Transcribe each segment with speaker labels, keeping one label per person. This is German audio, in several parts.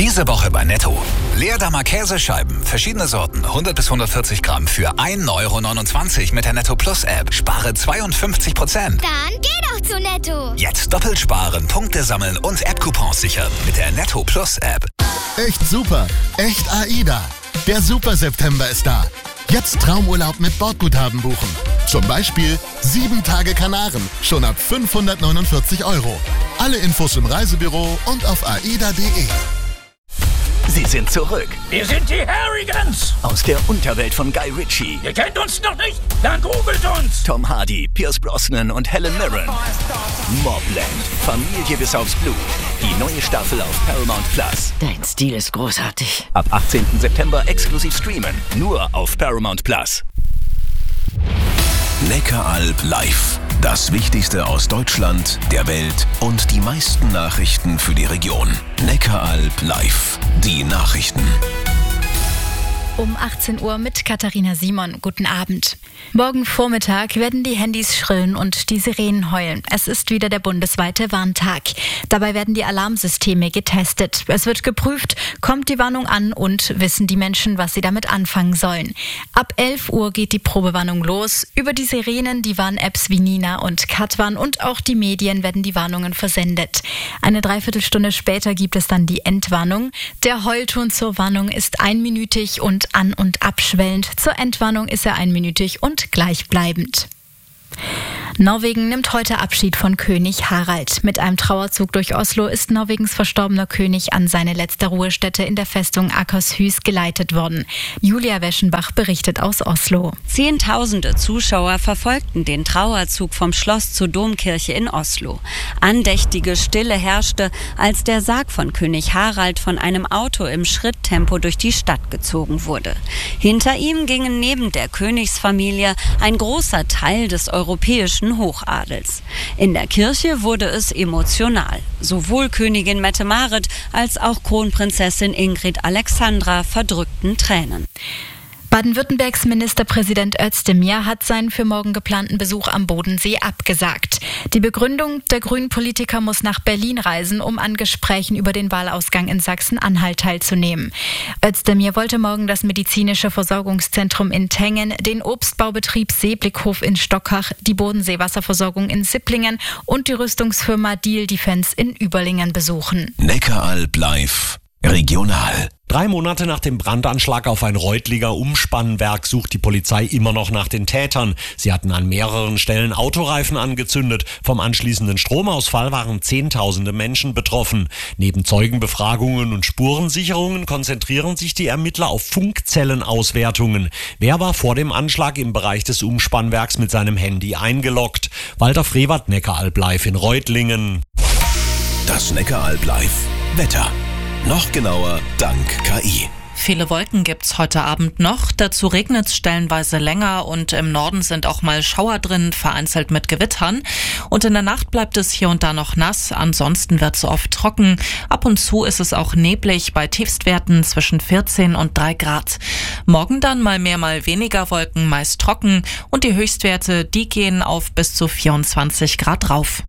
Speaker 1: Diese Woche bei Netto. Leerdammer Käsescheiben, verschiedene Sorten, 100 bis 140 Gramm für 1,29 € mit der Netto Plus App. Spare 52%.
Speaker 2: Dann geh doch zu Netto.
Speaker 1: Jetzt doppelt sparen, Punkte sammeln und App-Coupons sichern mit der Netto Plus App.
Speaker 3: Echt super, echt AIDA. Der Super September ist da. Jetzt Traumurlaub mit Bordguthaben buchen. Zum Beispiel 7 Tage Kanaren, schon ab 549 €. Alle Infos im Reisebüro und auf aida.de.
Speaker 4: Sie sind zurück.
Speaker 5: Wir sind die Harrigans.
Speaker 4: Aus der Unterwelt von Guy Ritchie.
Speaker 5: Ihr kennt uns noch nicht? Dann googelt uns.
Speaker 4: Tom Hardy, Pierce Brosnan und Helen Mirren. Mobland. Familie bis aufs Blut. Die neue Staffel auf Paramount Plus.
Speaker 6: Dein Stil ist großartig.
Speaker 4: Ab 18. September exklusiv streamen. Nur auf Paramount Plus.
Speaker 7: Neckaralb live. Das Wichtigste aus Deutschland, der Welt und die meisten Nachrichten für die Region. Neckaralb live. Die Nachrichten.
Speaker 8: Um 18 Uhr mit Katharina Simon. Guten Abend. Morgen Vormittag werden die Handys schrillen und die Sirenen heulen. Es ist wieder der bundesweite Warntag. Dabei werden die Alarmsysteme getestet. Es wird geprüft, kommt die Warnung an und wissen die Menschen, was sie damit anfangen sollen. Ab 11 Uhr geht die Probewarnung los. Über die Sirenen, die Warn-Apps wie Nina und Katwan und auch die Medien werden die Warnungen versendet. Eine Dreiviertelstunde später gibt es dann die Endwarnung. Der Heulton zur Warnung ist einminütig und an- und abschwellend. Zur Endwarnung ist er einminütig und gleichbleibend. Norwegen nimmt heute Abschied von König Harald. Mit einem Trauerzug durch Oslo ist Norwegens verstorbener König an seine letzte Ruhestätte in der Festung Akershus geleitet worden. Julia Weschenbach berichtet aus Oslo.
Speaker 9: Zehntausende Zuschauer verfolgten den Trauerzug vom Schloss zur Domkirche in Oslo. Andächtige Stille herrschte, als der Sarg von König Harald von einem Auto im Schritttempo durch die Stadt gezogen wurde. Hinter ihm gingen neben der Königsfamilie ein großer Teil des europäischen Hochadels. In der Kirche wurde es emotional. Sowohl Königin Mette-Marit als auch Kronprinzessin Ingrid Alexandra verdrückten Tränen.
Speaker 8: Baden-Württembergs Ministerpräsident Özdemir hat seinen für morgen geplanten Besuch am Bodensee abgesagt. Die Begründung, der Grünen-Politiker muss nach Berlin reisen, um an Gesprächen über den Wahlausgang in Sachsen-Anhalt teilzunehmen. Özdemir wollte morgen das medizinische Versorgungszentrum in Tengen, den Obstbaubetrieb Seeblickhof in Stockach, die Bodenseewasserversorgung in Sipplingen und die Rüstungsfirma Diehl Defense in Überlingen besuchen.
Speaker 7: Neckaralb live. Regional.
Speaker 10: 3 Monate nach dem Brandanschlag auf ein Reutlinger Umspannwerk sucht die Polizei immer noch nach den Tätern. Sie hatten an mehreren Stellen Autoreifen angezündet. Vom anschließenden Stromausfall waren Zehntausende Menschen betroffen. Neben Zeugenbefragungen und Spurensicherungen konzentrieren sich die Ermittler auf Funkzellenauswertungen. Wer war vor dem Anschlag im Bereich des Umspannwerks mit seinem Handy eingeloggt? Walter Frevert, Neckaralb live in Reutlingen.
Speaker 7: Das Neckaralb live. Wetter. Noch genauer dank KI.
Speaker 11: Viele Wolken gibt's heute Abend noch. Dazu regnet's stellenweise länger und im Norden sind auch mal Schauer drin, vereinzelt mit Gewittern. Und in der Nacht bleibt es hier und da noch nass. Ansonsten wird's oft trocken. Ab und zu ist es auch neblig bei Tiefstwerten zwischen 14 und 3 Grad. Morgen dann mal mehr, mal weniger Wolken, meist trocken. Und die Höchstwerte, die gehen auf bis zu 24 Grad rauf.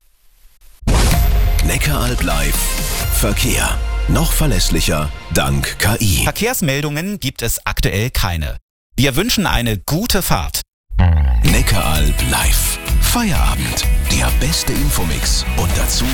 Speaker 7: Neckaralb live. Verkehr. Noch verlässlicher dank KI.
Speaker 12: Verkehrsmeldungen gibt es aktuell keine. Wir wünschen eine gute Fahrt.
Speaker 7: Neckaralb live. Feierabend. Der beste Infomix. Und dazu